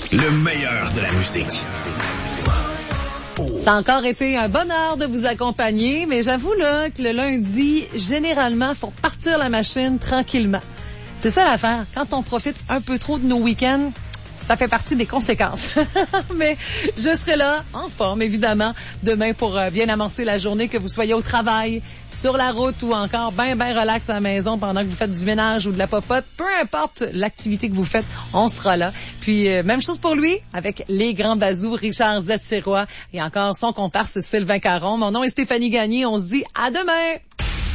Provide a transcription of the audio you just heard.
Le meilleur de la musique. Ça a encore été un bonheur de vous accompagner, mais j'avoue là que le lundi, généralement, faut partir la machine tranquillement. C'est ça l'affaire. Quand on profite un peu trop de nos week-ends, ça fait partie des conséquences. Mais je serai là, en forme, évidemment, demain pour bien amorcer la journée, que vous soyez au travail, sur la route ou encore bien relax à la maison pendant que vous faites du ménage ou de la popote. Peu importe l'activité que vous faites, on sera là. Puis, même chose pour lui, avec les grands bazous, Richard Zet-Sirois et encore son comparse Sylvain Caron. Mon nom est Stéphanie Gagné. On se dit à demain!